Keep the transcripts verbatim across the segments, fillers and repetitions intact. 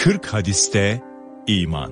kırk hadiste iman.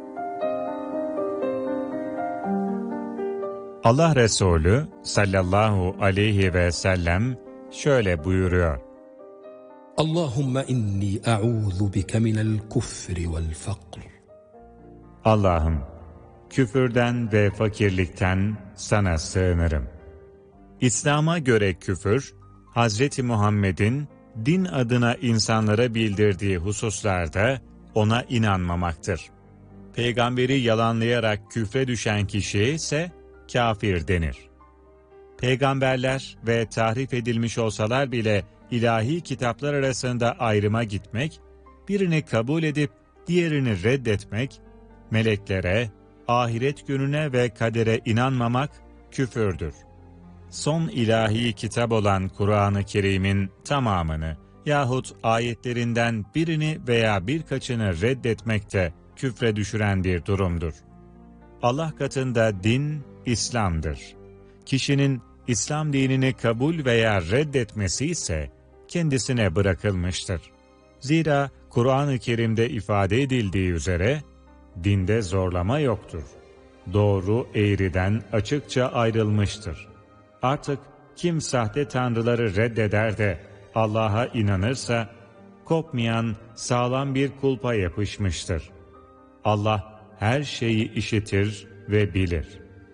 Allah Resulü sallallahu aleyhi ve sellem şöyle buyuruyor: Allahümme inni a'udhu bike minel kufri vel fakr. Allah'ım, küfürden ve fakirlikten sana sığınırım. İslam'a göre küfür, Hazreti Muhammed'in din adına insanlara bildirdiği hususlarda ona inanmamaktır. Peygamberi yalanlayarak küfre düşen kişiye ise kafir denir. Peygamberler ve tahrif edilmiş olsalar bile ilahi kitaplar arasında ayrıma gitmek, birini kabul edip diğerini reddetmek, meleklere, ahiret gününe ve kadere inanmamak küfürdür. Son ilahi kitap olan Kur'an-ı Kerim'in tamamını yahut ayetlerinden birini veya birkaçını reddetmek de küfre düşüren bir durumdur. Allah katında din, İslam'dır. Kişinin İslam dinini kabul veya reddetmesi ise kendisine bırakılmıştır. Zira Kur'an-ı Kerim'de ifade edildiği üzere, dinde zorlama yoktur. Doğru eğriden açıkça ayrılmıştır. Artık kim sahte tanrıları reddeder de Allah'a inanırsa, kopmayan sağlam bir kulpa yapışmıştır. Allah her şeyi işitir ve bilir.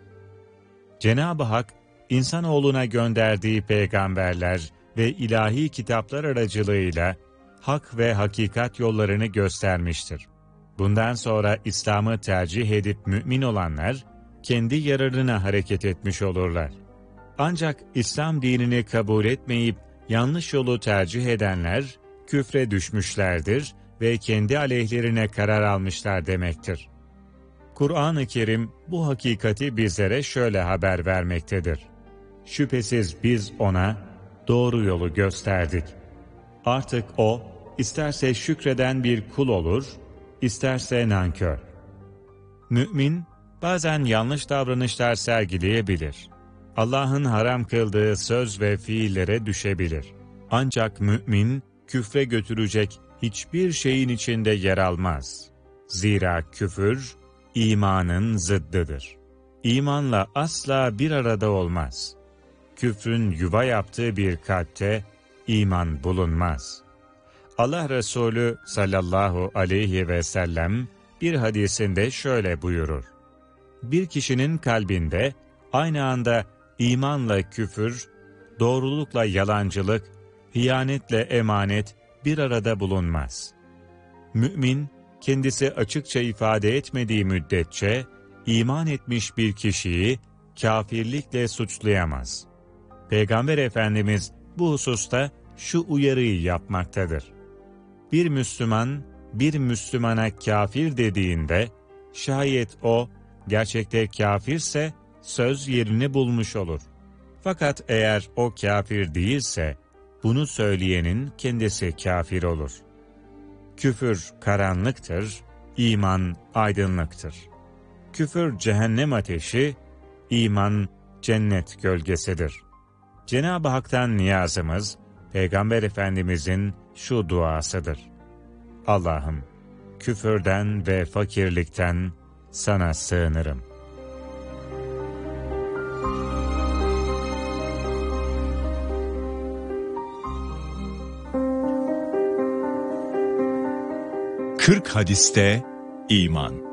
Cenab-ı Hak, insanoğluna gönderdiği peygamberler ve ilahi kitaplar aracılığıyla hak ve hakikat yollarını göstermiştir. Bundan sonra İslam'ı tercih edip mümin olanlar, kendi yararına hareket etmiş olurlar. Ancak İslam dinini kabul etmeyip yanlış yolu tercih edenler, küfre düşmüşlerdir ve kendi aleyhlerine karar almışlar demektir. Kur'an-ı Kerim bu hakikati bizlere şöyle haber vermektedir: Şüphesiz biz ona doğru yolu gösterdik. Artık o, isterse şükreden bir kul olur, isterse nankör. Mümin, bazen yanlış davranışlar sergileyebilir. Allah'ın haram kıldığı söz ve fiillere düşebilir. Ancak mümin, küfre götürecek hiçbir şeyin içinde yer almaz. Zira küfür, imanın zıddıdır. İmanla asla bir arada olmaz. Küfrün yuva yaptığı bir kalpte iman bulunmaz. Allah Resulü sallallahu aleyhi ve sellem bir hadisinde şöyle buyurur: Bir kişinin kalbinde aynı anda imanla küfür, doğrulukla yalancılık, hıyanetle emanet bir arada bulunmaz. Mümin, kendisi açıkça ifade etmediği müddetçe, iman etmiş bir kişiyi kafirlikle suçlayamaz. Peygamber Efendimiz bu hususta şu uyarıyı yapmaktadır: Bir Müslüman, bir Müslümana kafir dediğinde, şayet o gerçekte kafirse, söz yerini bulmuş olur. Fakat eğer o kafir değilse, bunu söyleyenin kendisi kafir olur. Küfür karanlıktır, iman aydınlıktır. Küfür cehennem ateşi, iman cennet gölgesidir. Cenab-ı Hak'tan niyazımız, Peygamber Efendimizin şu duasıdır: Allah'ım, küfürden ve fakirlikten sana sığınırım. kırk hadiste iman.